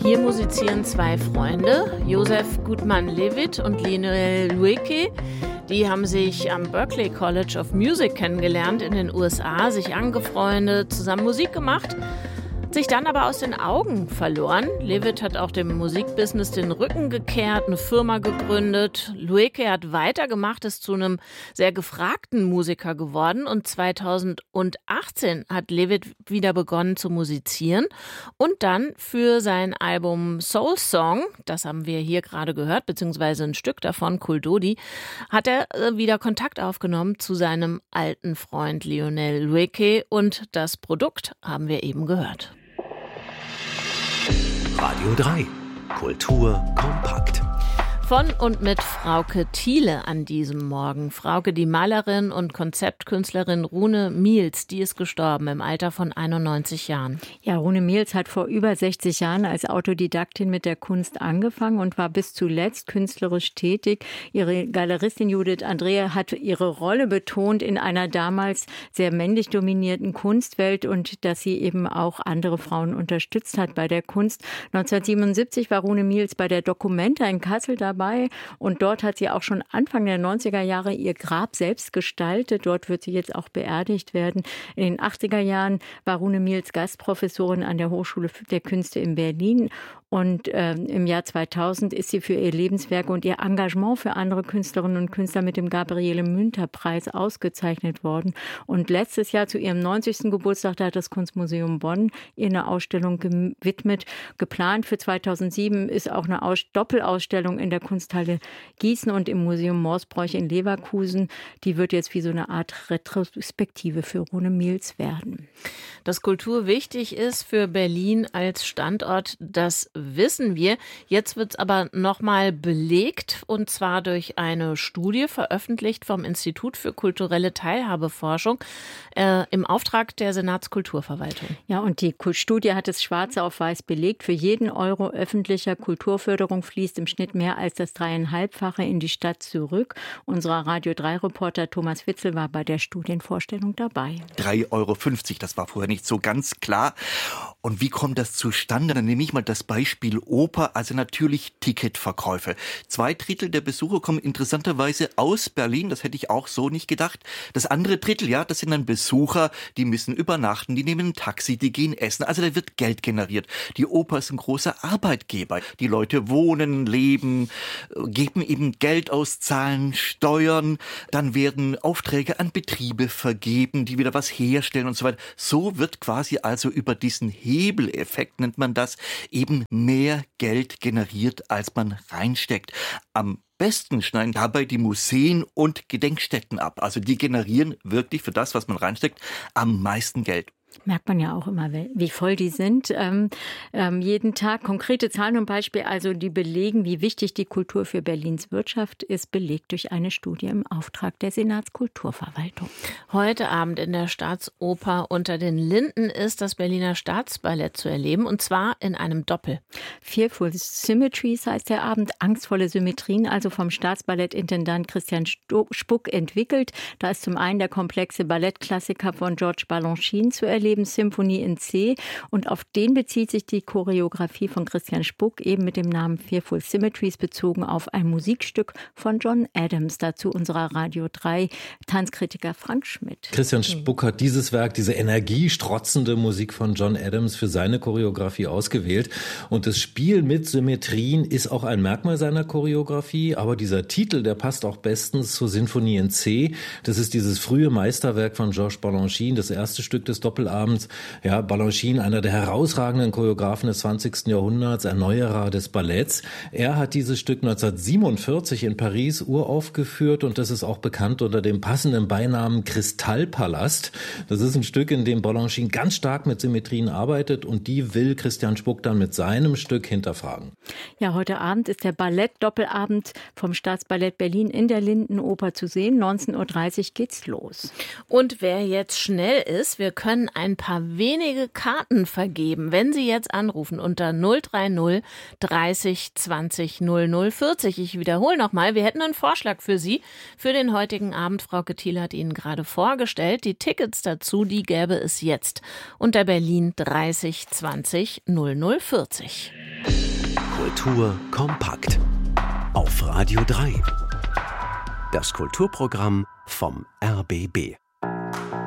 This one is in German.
Hier musizieren zwei Freunde, Joseph Gutmann-Levitt und Lionel Loueke. Die haben sich am Berklee College of Music kennengelernt in den USA, sich angefreundet, zusammen Musik gemacht, sich dann aber aus den Augen verloren. Levitt hat auch dem Musikbusiness den Rücken gekehrt, eine Firma gegründet. Loueke hat weitergemacht, ist zu einem sehr gefragten Musiker geworden und 2018 hat Levitt wieder begonnen zu musizieren und dann für sein Album Soul Song, das haben wir hier gerade gehört, beziehungsweise ein Stück davon, Kul Dodi, hat er wieder Kontakt aufgenommen zu seinem alten Freund Lionel Loueke und das Produkt haben wir eben gehört. Radio 3. Kultur kompakt. Von und mit Frauke Thiele an diesem Morgen. Frauke, die Malerin und Konzeptkünstlerin Rune Miels, die ist gestorben im Alter von 91 Jahren. Ja, Rune Miels hat vor über 60 Jahren als Autodidaktin mit der Kunst angefangen und war bis zuletzt künstlerisch tätig. Ihre Galeristin Judith Andrea hat ihre Rolle betont in einer damals sehr männlich dominierten Kunstwelt und dass sie eben auch andere Frauen unterstützt hat bei der Kunst. 1977 war Rune Miels bei der Documenta in Kassel dabei. Und dort hat sie auch schon Anfang der 90er Jahre ihr Grab selbst gestaltet. Dort wird sie jetzt auch beerdigt werden. In den 80er Jahren war Rune Miels Gastprofessorin an der Hochschule der Künste in Berlin. Und im Jahr 2000 ist sie für ihr Lebenswerk und ihr Engagement für andere Künstlerinnen und Künstler mit dem Gabriele-Münter-Preis ausgezeichnet worden. Und letztes Jahr zu ihrem 90. Geburtstag, da hat das Kunstmuseum Bonn ihr eine Ausstellung gewidmet. Geplant für 2007 ist auch eine Doppelausstellung in der Kunsthalle Gießen und im Museum Morsbräuch in Leverkusen. Die wird jetzt wie so eine Art Retrospektive für Rune Miels werden. Dass Kultur wichtig ist für Berlin als Standort, das wissen wir. Jetzt wird es aber nochmal belegt, und zwar durch eine Studie, veröffentlicht vom Institut für kulturelle Teilhabeforschung im Auftrag der Senatskulturverwaltung. Ja, und die Studie hat es schwarz auf weiß belegt. Für jeden Euro öffentlicher Kulturförderung fließt im Schnitt mehr als das 3,5-fache in die Stadt zurück. Unser Radio 3-Reporter Thomas Witzel war bei der Studienvorstellung dabei. 3,50 Euro, das war vorher nicht so ganz klar. Und wie kommt das zustande? Dann nehme ich mal das Beispiel Oper, also natürlich Ticketverkäufe. 2/3 der Besucher kommen interessanterweise aus Berlin, das hätte ich auch so nicht gedacht. Das andere Drittel, ja, das sind dann Besucher, die müssen übernachten, die nehmen ein Taxi, die gehen essen, also da wird Geld generiert. Die Oper ist ein großer Arbeitgeber. Die Leute wohnen, leben, geben eben Geld aus, zahlen Steuern, dann werden Aufträge an Betriebe vergeben, die wieder was herstellen und so weiter. So wird quasi also über diesen Hebeleffekt, nennt man das, eben mehr Geld generiert, als man reinsteckt. Am besten schneiden dabei die Museen und Gedenkstätten ab. Also die generieren wirklich für das, was man reinsteckt, am meisten Geld. Merkt man ja auch immer, wie voll die sind. Jeden Tag konkrete Zahlen und Beispiele, also die belegen, wie wichtig die Kultur für Berlins Wirtschaft ist, belegt durch eine Studie im Auftrag der Senatskulturverwaltung. Heute Abend in der Staatsoper Unter den Linden ist das Berliner Staatsballett zu erleben, und zwar in einem Doppel. Fearful Symmetries heißt der Abend, angstvolle Symmetrien, also vom Staatsballettintendant Christian Spuck entwickelt. Da ist zum einen der komplexe Ballettklassiker von Georges Balanchine zu erleben, Symphonie in C, und auf den bezieht sich die Choreografie von Christian Spuck, eben mit dem Namen Fearful Symmetries, bezogen auf ein Musikstück von John Adams. Dazu unserer Radio 3 Tanzkritiker Frank Schmidt. Christian Spuck hat dieses Werk, diese energiestrotzende Musik von John Adams für seine Choreografie ausgewählt, und das Spiel mit Symmetrien ist auch ein Merkmal seiner Choreografie, aber dieser Titel, der passt auch bestens zur Sinfonie in C. Das ist dieses frühe Meisterwerk von Georges Balanchine, das erste Stück des Doppelabends. Ja, Balanchine, einer der herausragenden Choreografen des 20. Jahrhunderts, Erneuerer des Balletts. Er hat dieses Stück 1947 in Paris uraufgeführt, und das ist auch bekannt unter dem passenden Beinamen Kristallpalast. Das ist ein Stück, in dem Balanchine ganz stark mit Symmetrien arbeitet, und die will Christian Spuck dann mit seinem Stück hinterfragen. Ja, heute Abend ist der Ballett-Doppelabend vom Staatsballett Berlin in der Lindenoper zu sehen. 19:30 Uhr geht's los. Und wer jetzt schnell ist, wir können ein paar wenige Karten vergeben, wenn Sie jetzt anrufen unter 030 30 20 00 40. Ich wiederhole nochmal, wir hätten einen Vorschlag für Sie für den heutigen Abend. Frauke Thiele hat Ihnen gerade vorgestellt. Die Tickets dazu, die gäbe es jetzt unter Berlin 30 20 00 40. Kultur kompakt. Auf Radio 3. Das Kulturprogramm vom RBB.